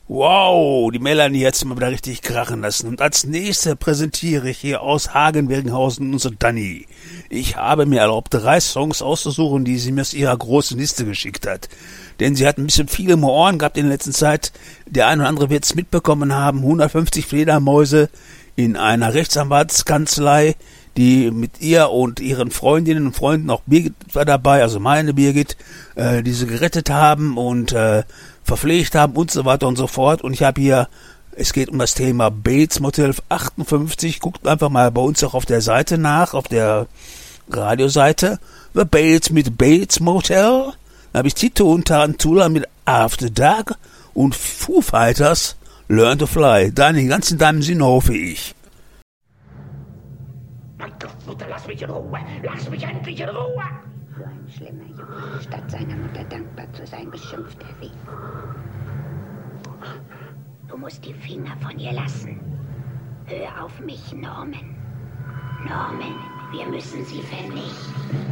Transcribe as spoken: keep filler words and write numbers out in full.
Wow, die Melanie hat's mal wieder richtig krachen lassen. Und als nächste präsentiere ich hier aus Hagen-Wergenhausen unsere Dani. Ich habe mir erlaubt, drei Songs auszusuchen, die sie mir aus ihrer großen Liste geschickt hat. Denn sie hat ein bisschen viele im Ohren gehabt in der letzten Zeit. Der eine oder andere wird es mitbekommen haben. hundertfünfzig Fledermäuse in einer Rechtsanwaltskanzlei, die mit ihr und ihren Freundinnen und Freunden, auch Birgit war dabei, also meine Birgit, äh, die sie gerettet haben und äh, verpflegt haben und so weiter und so fort. Und ich habe hier, es geht um das Thema Bates Motel achtundfünfzig. Guckt einfach mal bei uns auch auf der Seite nach, auf der Radioseite. The Bates mit Bates Motel. Da habe ich Tito und Tarantula mit After Dark und Foo Fighters Learn to Fly. Dani, ganz in deinem Sinne hoffe ich. Mein Gott, Mutter, lass mich in Ruhe. Lass mich endlich in Ruhe. So ein schlimmer Junge. Statt seiner Mutter dankbar zu sein, beschimpft er sie. Du musst die Finger von ihr lassen. Hör auf mich, Norman. Norman, wir müssen sie vernichten.